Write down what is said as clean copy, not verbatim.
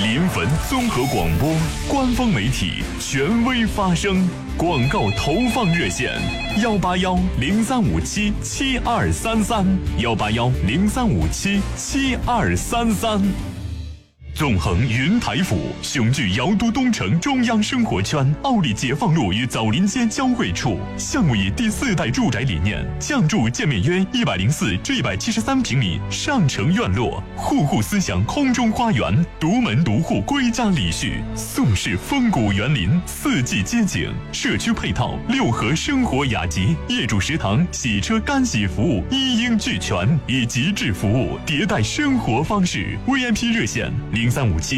临汾综合广播官方媒体，权威发声。广告投放热线：181-0357-7233，181-0357-7233。纵横云台府，雄踞瑶都东城中央生活圈，奥利解放路与枣林街交汇处。项目以第4代住宅理念，降筑建面约104至173平米上城院落，户户思想空中花园，独门独户归家礼序，宋式风谷园林，4季街景，社区配套6合生活雅集，业主食堂、洗车干洗服务一应俱全，以极致服务迭代生活方式。VIP 热线0357